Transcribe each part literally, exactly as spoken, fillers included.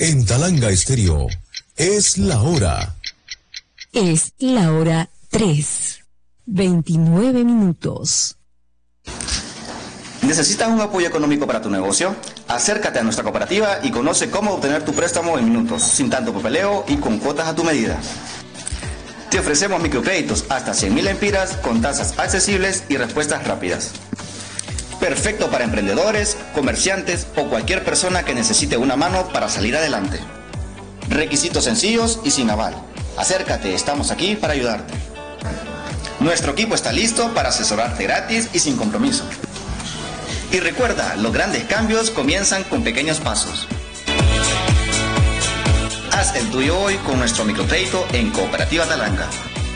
En Talanga Estéreo, es la hora. Es la hora tres, veintinueve minutos. ¿Necesitas un apoyo económico para tu negocio? Acércate a nuestra cooperativa y conoce cómo obtener tu préstamo en minutos, sin tanto papeleo y con cuotas a tu medida. Te ofrecemos microcréditos hasta cien mil empiras con tasas accesibles y respuestas rápidas. Perfecto para emprendedores, comerciantes o cualquier persona que necesite una mano para salir adelante. Requisitos sencillos y sin aval. Acércate, estamos aquí para ayudarte. Nuestro equipo está listo para asesorarte gratis y sin compromiso. Y recuerda, los grandes cambios comienzan con pequeños pasos. Haz el tuyo hoy con nuestro microcrédito en Cooperativa Talanga.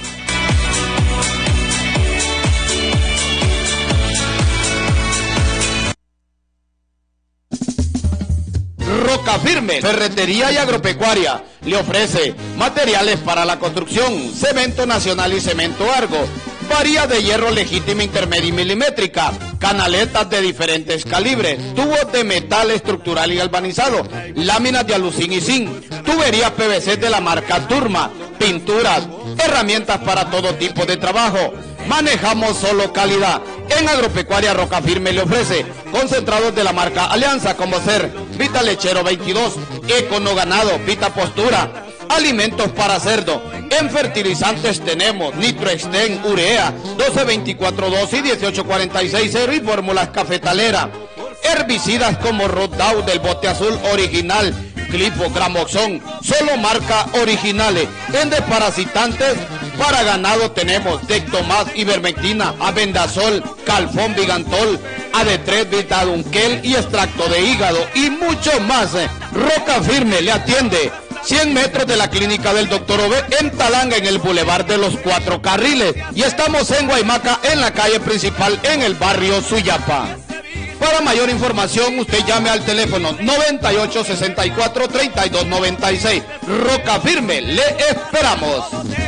Roca Firme, ferretería y agropecuaria, le ofrece materiales para la construcción, cemento nacional y cemento Argo, varillas de hierro legítima intermedia y milimétrica, canaletas de diferentes calibres, tubos de metal estructural y galvanizado, láminas de alucín y zinc, tuberías P V C de la marca Turma, pinturas, herramientas para todo tipo de trabajo. Manejamos solo calidad. En Agropecuaria Roca Firme le ofrece concentrados de la marca Alianza, como ser Vita Lechero veintidós, Econo Ganado, Vita Postura, alimentos para cerdo. En fertilizantes tenemos Nitroexten, Urea, doce veinticuatro doce y dieciocho cuarenta y seis cero y fórmulas cafetalera. Herbicidas como Rodout del bote azul original, Clipo, Gramoxón, solo marca originales. En desparasitantes para ganado tenemos Dectomas, Ivermectina, Abendazol, Calfón, Vigantol, A D tres, Vitadunquel y extracto de hígado y mucho más. Roca Firme le atiende cien metros de la clínica del doctor Ove en Talanga, en el Boulevard de los Cuatro Carriles, y estamos en Guaymaca, en la calle principal, en el barrio Suyapa. Para mayor información, usted llame al teléfono noventa y ocho, sesenta y cuatro, treinta y dos noventa y seis. Roca Firme, le esperamos.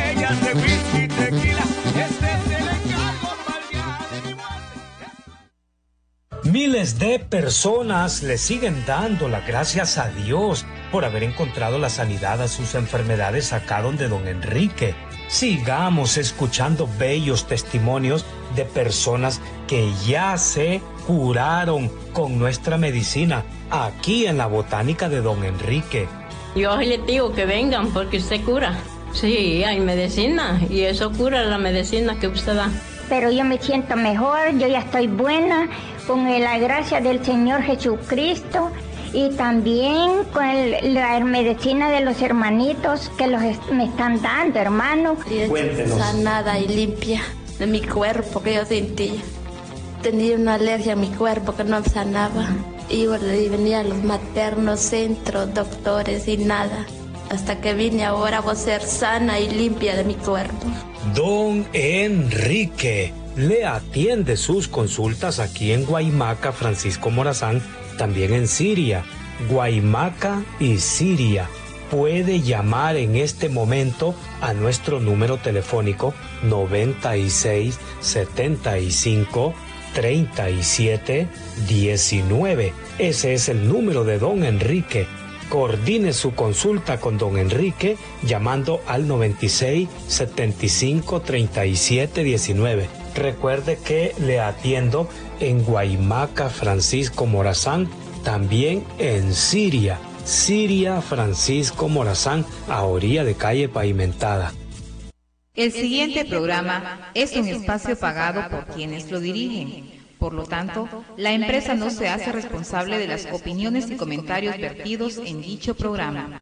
Miles de personas le siguen dando las gracias a Dios por haber encontrado la sanidad a sus enfermedades acá donde don Enrique. Sigamos escuchando bellos testimonios de personas que ya se curaron con nuestra medicina aquí en la botánica de don Enrique. Yo les digo que vengan porque usted cura. Sí, hay medicina y eso cura la medicina que usted da. Pero yo me siento mejor, yo ya estoy buena con la gracia del Señor Jesucristo y también con el, la medicina de los hermanitos que los est- me están dando, hermano. Cuéntenos. Sanada y limpia de mi cuerpo que yo sentía. Tenía una alergia a mi cuerpo que no sanaba. Y venía a los maternos, centros, doctores y nada. Hasta que vine ahora a ser sana y limpia de mi cuerpo. Don Enrique le atiende sus consultas aquí en Guaymaca, Francisco Morazán, también en Siria, Guaymaca y Siria. Puede llamar en este momento a nuestro número telefónico noventa y seis, setenta y cinco, treinta y siete, diecinueve. Ese es el número de don Enrique. Coordine su consulta con don Enrique llamando al noventa y seis, setenta y cinco, treinta y siete, diecinueve. Recuerde que le atiendo en Guaymaca, Francisco Morazán, también en Siria, Siria, Francisco Morazán, a orilla de calle pavimentada. El siguiente programa es un espacio pagado por quienes lo dirigen. Por lo tanto, la empresa no se hace responsable de las opiniones y comentarios vertidos en dicho programa.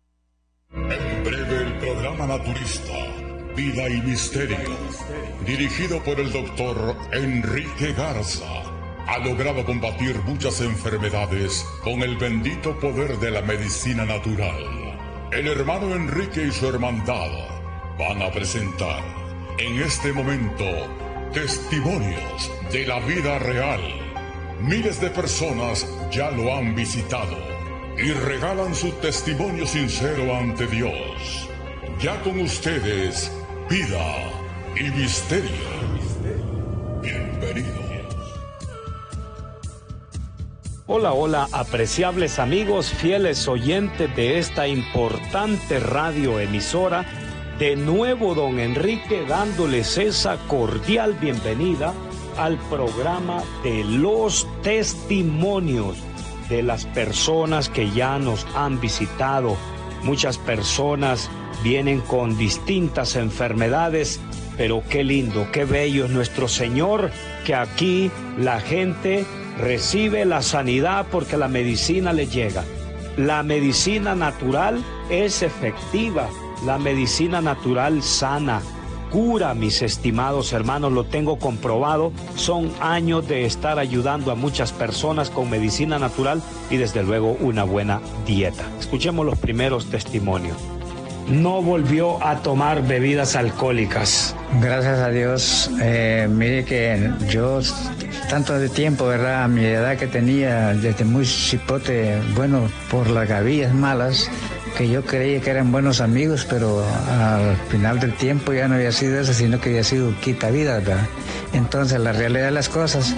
En breve, el programa naturista, Vida y Misterio, dirigido por el doctor Enrique Garza, ha logrado combatir muchas enfermedades con el bendito poder de la medicina natural. El hermano Enrique y su hermandad van a presentar en este momento testimonios de la vida real. Miles de personas ya lo han visitado y regalan su testimonio sincero ante Dios. Ya con ustedes, Vida y Misterio. Bienvenidos. Hola, hola, apreciables amigos, fieles oyentes de esta importante radioemisora. De nuevo, don Enrique, dándoles esa cordial bienvenida al programa de los testimonios de las personas que ya nos han visitado. Muchas personas vienen con distintas enfermedades, pero qué lindo, qué bello es nuestro Señor, que aquí la gente recibe la sanidad porque la medicina le llega. La medicina natural es efectiva, la medicina natural sana, cura, mis estimados hermanos, lo tengo comprobado. Son años de estar ayudando a muchas personas con medicina natural y desde luego una buena dieta. Escuchemos los primeros testimonios. No volvió a tomar bebidas alcohólicas. Gracias a Dios. Eh, mire que yo, tanto de tiempo, ¿verdad? A mi edad que tenía, desde muy chipote, bueno, por las gavillas malas, que yo creía que eran buenos amigos, pero al final del tiempo ya no había sido eso, sino que había sido quitavidas, ¿verdad? Entonces, la realidad de las cosas,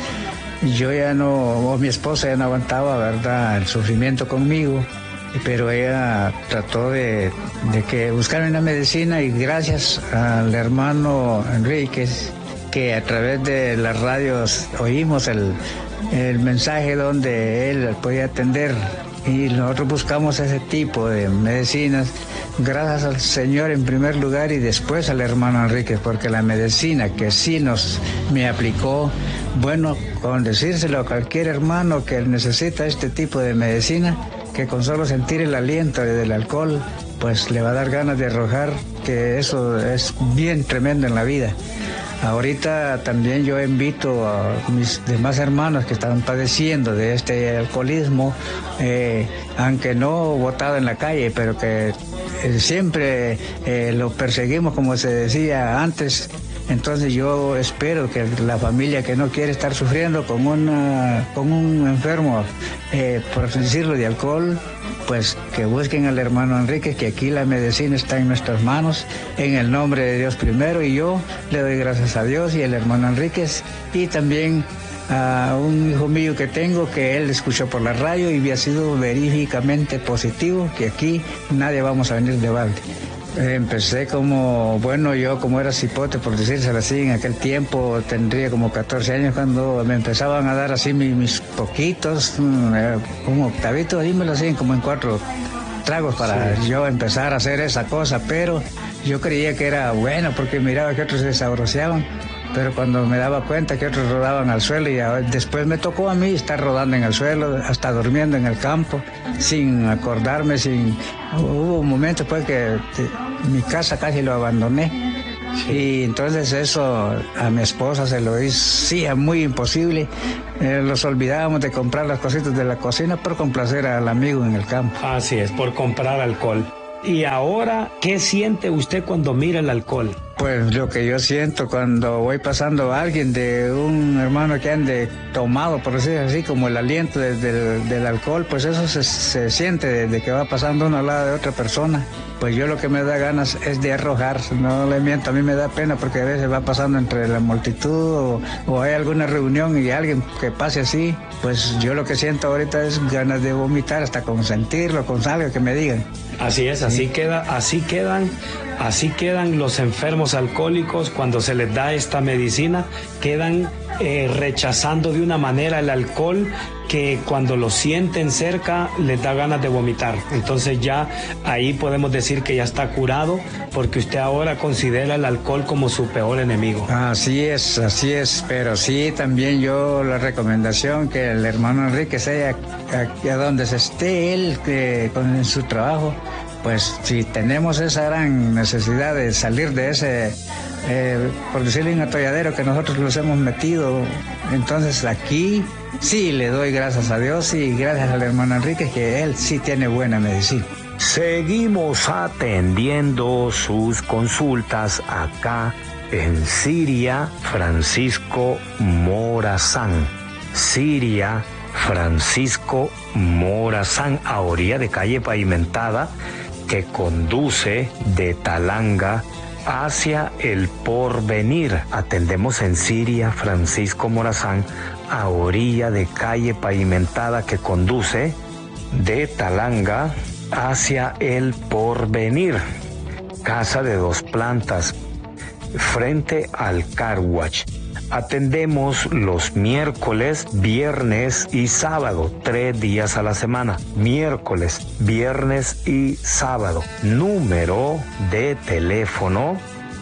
yo ya no, o mi esposa ya no aguantaba, ¿verdad?, el sufrimiento conmigo. Pero ella trató de, de que buscar una medicina, y gracias al hermano Enríquez, que a través de las radios oímos el, el mensaje donde él podía atender, y nosotros buscamos ese tipo de medicinas. Gracias al Señor en primer lugar y después al hermano Enríquez, porque la medicina que sí nos me aplicó, bueno, con decírselo a cualquier hermano que necesita este tipo de medicina, que con solo sentir el aliento del alcohol, pues le va a dar ganas de arrojar, que eso es bien tremendo en la vida. Ahorita también yo invito a mis demás hermanos que están padeciendo de este alcoholismo, eh, aunque no botado en la calle, pero que eh, siempre eh, lo perseguimos, como se decía antes. Entonces yo espero que la familia que no quiere estar sufriendo con, una, con un enfermo, eh, por decirlo, de alcohol, pues que busquen al hermano Enrique, que aquí la medicina está en nuestras manos, en el nombre de Dios primero, y yo le doy gracias a Dios y al hermano Enríquez, y también a un hijo mío que tengo, que él escuchó por la radio y había sido verídicamente positivo, que aquí nadie vamos a venir de balde. Empecé como, bueno, yo como era cipote, por decírselo así, en aquel tiempo tendría como catorce años cuando me empezaban a dar así mis, mis poquitos, un octavito, ahí me lo hacían como en cuatro tragos para sí. Yo empezar a hacer esa cosa, pero yo creía que era bueno porque miraba que otros se saboreaban, pero cuando me daba cuenta que otros rodaban al suelo, y después me tocó a mí estar rodando en el suelo, hasta durmiendo en el campo, sin acordarme, sin... Hubo un momento pues que te, mi casa casi lo abandoné, sí. Y entonces eso a mi esposa se lo hacía muy imposible. Eh, los olvidábamos de comprar las cositas de la cocina por complacer al amigo en el campo. Así es, por comprar alcohol. Y ahora, ¿qué siente usted cuando mira el alcohol? Pues lo que yo siento cuando voy pasando a alguien, de un hermano que ande tomado, por decir así, como el aliento de, de, del alcohol, pues eso se, se siente desde que va pasando uno al lado de otra persona. Pues yo lo que me da ganas es de arrojar, no le miento, a mí me da pena porque a veces va pasando entre la multitud o, o hay alguna reunión y alguien que pase así, pues yo lo que siento ahorita es ganas de vomitar, hasta con sentirlo, con algo que me digan. Así es, así sí. queda, así quedan, así quedan los enfermos alcohólicos cuando se les da esta medicina, quedan eh, rechazando de una manera el alcohol, que cuando lo sienten cerca les da ganas de vomitar. Entonces ya ahí podemos decir que ya está curado, porque usted ahora considera el alcohol como su peor enemigo. Así es, así es, pero sí también yo la recomendación que el hermano Enrique sea a, a donde se esté él, que con su trabajo, pues si tenemos esa gran necesidad de salir de ese, eh, por decirle, un atolladero que nosotros los hemos metido, entonces aquí sí le doy gracias a Dios y gracias al hermano Enrique, que él sí tiene buena medicina. Seguimos atendiendo sus consultas acá en Siria Francisco Morazán. Siria Francisco Morazán, a orilla de calle pavimentada que conduce de Talanga hacia el porvenir. Atendemos en Siria Francisco Morazán, a orilla de calle pavimentada que conduce de Talanga hacia el porvenir. Casa de dos plantas, frente al car wash. Atendemos los miércoles, viernes y sábado, tres días a la semana. Miércoles, viernes y sábado. Número de teléfono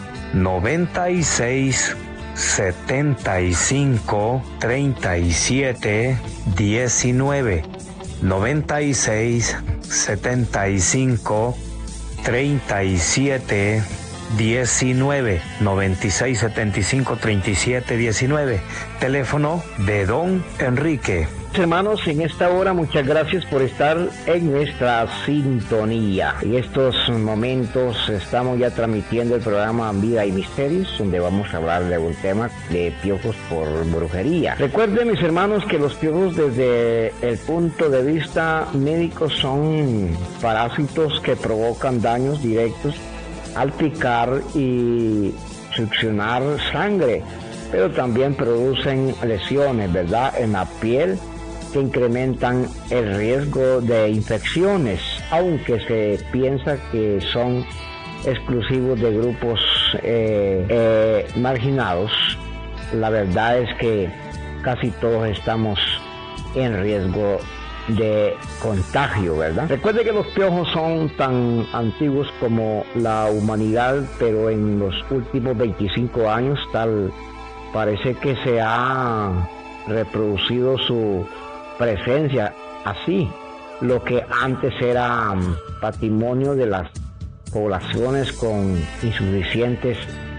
noventa y seis, setenta y cinco, treinta y siete, diecinueve. noventa y seis, setenta y cinco, treinta y siete, diecinueve. noventa y seis, setenta y cinco, treinta y siete, diecinueve. Teléfono de Don Enrique. Hermanos, en esta hora muchas gracias por estar en nuestra sintonía. En estos momentos estamos ya transmitiendo el programa Vida y Misterios, donde vamos a hablar de un tema de piojos por brujería. Recuerden, mis hermanos, que los piojos desde el punto de vista médico son parásitos que provocan daños directos al picar y succionar sangre, pero también producen lesiones, ¿verdad?, en la piel, que incrementan el riesgo de infecciones, aunque se piensa que son exclusivos de grupos eh, eh, marginados. La verdad es que casi todos estamos en riesgo de contagio, ¿verdad? Recuerde que los piojos son tan antiguos como la humanidad, pero en los últimos veinticinco años tal parece que se ha reproducido su presencia así, lo que antes era um, patrimonio de las poblaciones con insuficientes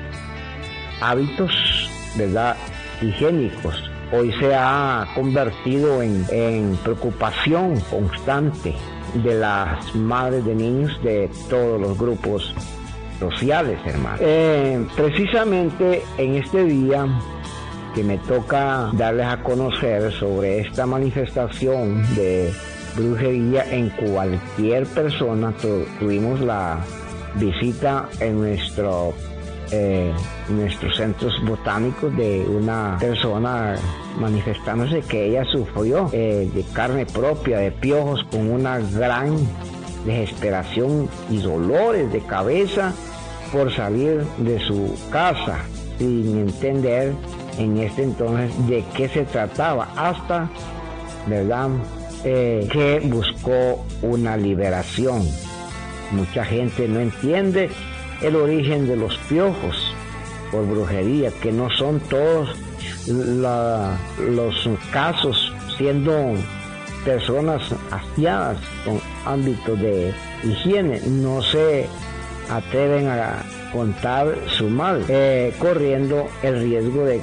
hábitos, ¿verdad?, higiénicos. Hoy se ha convertido en, en preocupación constante de las madres de niños de todos los grupos sociales, hermano. Eh, precisamente en este día que me toca darles a conocer sobre esta manifestación de brujería en cualquier persona, tu, tuvimos la visita en nuestro eh, nuestros centros botánicos de una persona manifestándose que ella sufrió eh, de carne propia de piojos con una gran desesperación y dolores de cabeza por salir de su casa sin entender en este entonces de qué se trataba, hasta, ¿verdad?, eh, que buscó una liberación. Mucha gente no entiende el origen de los piojos por brujería, que no son todos la, los casos, siendo personas hastiadas con ámbitos de higiene, no se atreven a contar su mal, eh, corriendo el riesgo de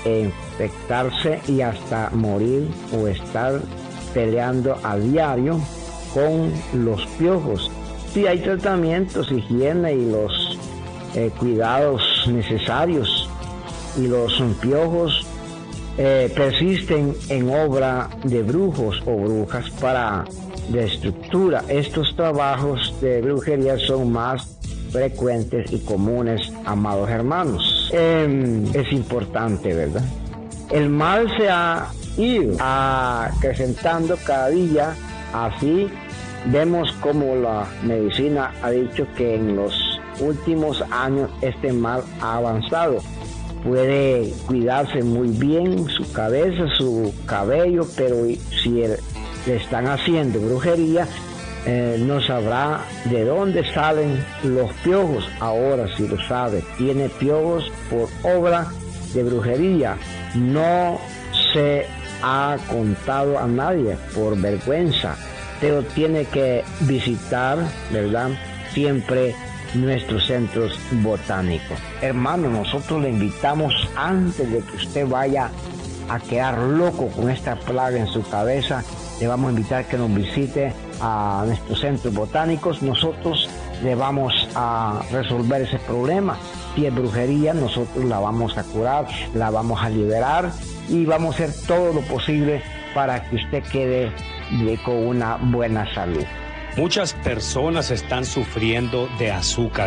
infectarse y hasta morir o estar peleando a diario con los piojos. Sí hay tratamientos, higiene y los eh, cuidados necesarios, y los piojos eh, persisten en obra de brujos o brujas para de estructura. Estos trabajos de brujería son más frecuentes y comunes, amados hermanos. Eh, es importante, ¿verdad? El mal se ha ido acrecentando cada día, así vemos como la medicina ha dicho que en los últimos años este mal ha avanzado. Puede cuidarse muy bien su cabeza, su cabello, pero si el, le están haciendo brujería, Eh, no sabrá de dónde salen los piojos. Ahora sí lo sabe, tiene piojos por obra de brujería. No se ha contado a nadie por vergüenza, pero tiene que visitar, ¿verdad?, siempre nuestros centros botánicos. Hermano, nosotros le invitamos, antes de que usted vaya a quedar loco con esta plaga en su cabeza, le vamos a invitar que nos visite a nuestros centros botánicos. Nosotros le vamos a resolver ese problema. Si es brujería, nosotros la vamos a curar, la vamos a liberar y vamos a hacer todo lo posible para que usted quede de, con una buena salud. Muchas personas están sufriendo de azúcar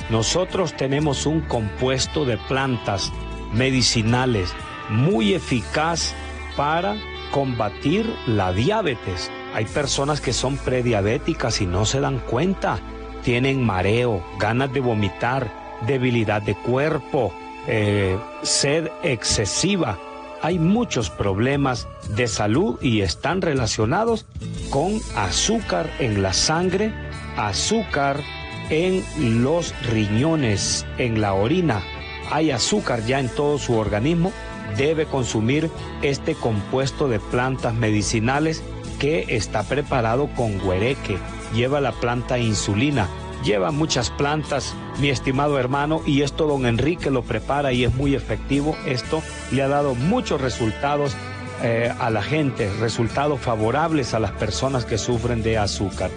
Nosotros tenemos un compuesto de plantas medicinales muy eficaz para combatir la diabetes. Hay personas que son prediabéticas y no se dan cuenta. Tienen mareo, ganas de vomitar, debilidad de cuerpo, eh, sed excesiva. Hay muchos problemas de salud y están relacionados con azúcar en la sangre, azúcar en los riñones, en la orina. Hay azúcar ya en todo su organismo. Debe consumir este compuesto de plantas medicinales que está preparado con güereque. Lleva la planta insulina. Lleva muchas plantas, mi estimado hermano, y esto don Enrique lo prepara y es muy efectivo. Esto le ha dado muchos resultados eh, a la gente, resultados favorables a las personas que sufren de azúcar.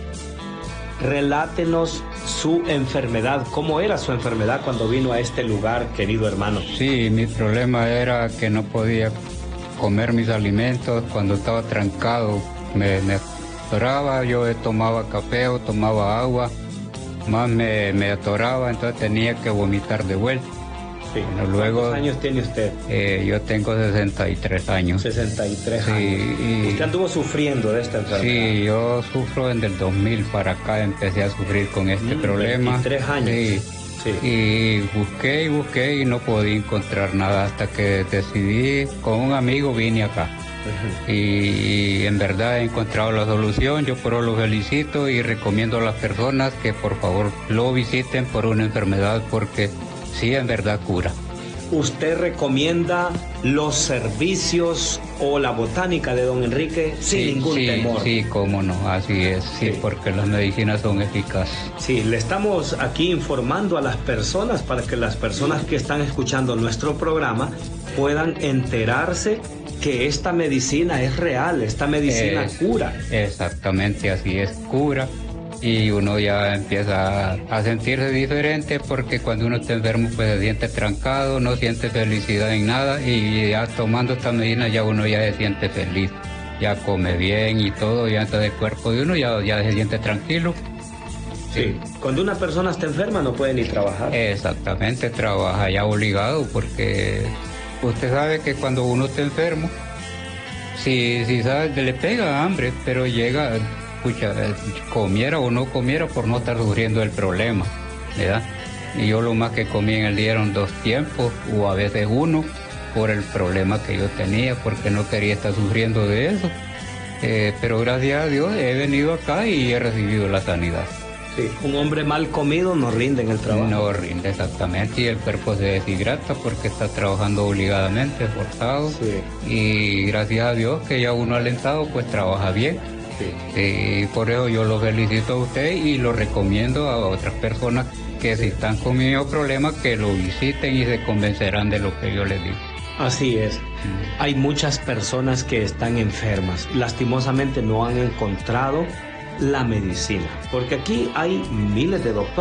Relátenos su enfermedad. ¿Cómo era su enfermedad cuando vino a este lugar, querido hermano? Sí, mi problema era que no podía comer mis alimentos. Cuando estaba trancado me, me atoraba, yo tomaba café o tomaba agua, más me, me atoraba, entonces tenía que vomitar de vuelta. Sí. Bueno, luego, ¿cuántos años tiene usted? Eh, yo tengo sesenta y tres años. sesenta y tres sí, años. Y, ¿Usted anduvo sufriendo de esta enfermedad? Sí, yo sufro desde el dos mil para acá, empecé a sufrir con este mm, problema. veintitrés años. Sí. Sí. Y busqué y busqué y no podía encontrar nada hasta que decidí, con un amigo vine acá. Uh-huh. y, y en verdad he encontrado la solución. Yo por eso lo felicito y recomiendo a las personas que por favor lo visiten por una enfermedad, porque sí, en verdad cura. ¿Usted recomienda los servicios o la botánica de don Enrique sin sí, ningún sí, temor? Sí, cómo no, así es, sí, sí, porque las medicinas son eficaces. Sí, le estamos aquí informando a las personas para que las personas que están escuchando nuestro programa puedan enterarse que esta medicina es real, esta medicina es, cura. Exactamente, así es, cura. Y uno ya empieza a sentirse diferente, porque cuando uno está enfermo pues se siente trancado, no siente felicidad en nada, y ya tomando esta medicina ya uno ya se siente feliz, ya come bien y todo, ya entonces el cuerpo de uno ya, ya se siente tranquilo. Sí. sí, cuando una persona está enferma no puede ni trabajar. Exactamente, trabaja ya obligado, porque usted sabe que cuando uno está enfermo, si, si sabe, le pega hambre, pero llega... Escucha, comiera o no comiera por no estar sufriendo el problema, ¿verdad? Y yo lo más que comí en el día eran dos tiempos o a veces uno, por el problema que yo tenía, porque no quería estar sufriendo de eso. Eh, pero gracias a Dios he venido acá y he recibido la sanidad. Sí, un hombre mal comido no rinde en el trabajo. No rinde, exactamente, y el cuerpo se deshidrata porque está trabajando obligadamente, forzado. Sí. Y gracias a Dios que ya uno alentado pues trabaja bien. Sí. Y por eso yo lo felicito a usted y lo recomiendo a otras personas que si están con mi mismo problema, que lo visiten y se convencerán de lo que yo les digo. Así es. Mm. Hay muchas personas que están enfermas. Lastimosamente no han encontrado la medicina, porque aquí hay miles de doctores.